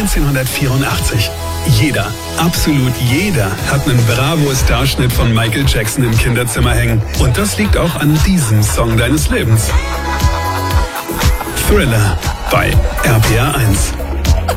1984. Jeder, absolut jeder hat einen Bravo-Starschnitt von Michael Jackson im Kinderzimmer hängen. Und das liegt auch an diesem Song deines Lebens. Thriller bei RPR 1.